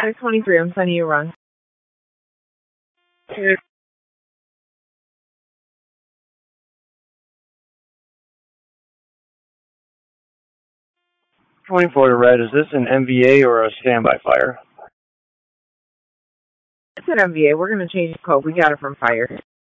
623, I'm sending you a run. 24 to red, is this an MVA or a standby fire? It's an MVA. We're going to change the code. We got it from fire.